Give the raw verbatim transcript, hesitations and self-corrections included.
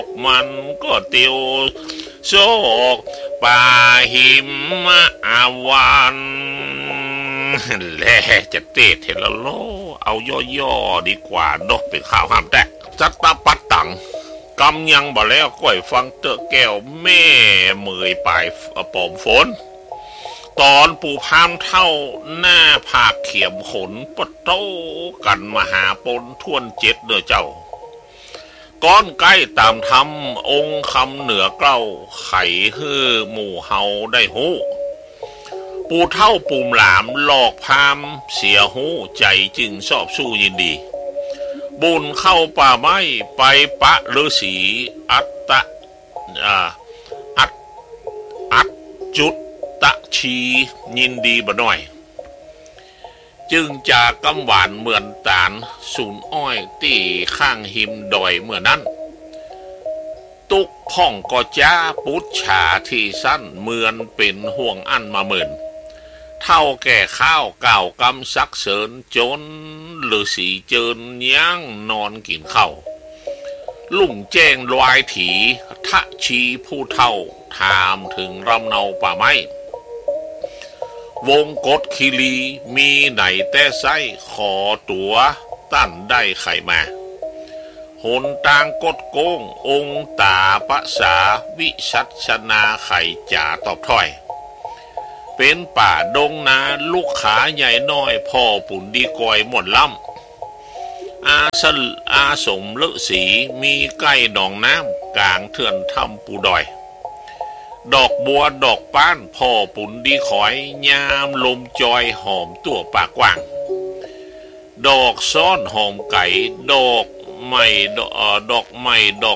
มันก็เตียวโซกป่าหิมอาวันแลจะเตะเทละโลเอาย่อๆดีกว่าดอกเป็นข่าวห้ามแตะจัตตาปัดตังกำยังบ่แล้วก้อยฟังเตอะแก้วแม่เมยปลายปอมฝนตอนปู่พามเท่าหน้าผากเขียมขนปะโต้กันมหาปนท่วนเจ็ดเด้อเจ้าก้อนใกล้ตามทำองค์คำเหนือเกล้าไข่ฮือหมู่เฮาได้หูปู่เท่าปุ่มหลามหลอกพามเสียหูใจจึงชอบสู้ยินดีบุญเข้าป่าไม้ไปปะฤาษีอัตตะอ่าอัตอัตจุตตะชียินดีบ่หน่อยจึงจากกำหวานเหมือนตาลสูนอ้อยตีข้างหิมดอยเมื่อนั้นตุกพ่องก็จ้าปุจฉาที่สั้นเหมือนเป็นห่วงอันมาหมื่นเท่าแก่ข้าวเก่ากำซักเสริญจนฤาษีเจินย่างนอนกินข้าวลุ่งแจ้งลอยถีทะชีผู้เท่าถามถึงรำเนาป่าไม้วงกฎคีรีมีไหนแต่ไส้ขอตัวตั้นได้ไขมาหนตางกดโกงองค์ตาปะสาวิชัชนาไข่จ่าตอบถ้อยเป็นป่าดงนาลูกขาใหญ่น้อยพ่อปุ่นดีกอยหมดล่ำอาสลอาสมฤาษีมีใกล้หนองน้ำกลางเถื่อนทำปูดอยดอกบัวดอกป้านพ่อปุ่นดีขอยยามลมจอยหอมตัวปากกว้างดอกซ้อนหอมไก่ดอกไม้ดอกดอกไม้ดอก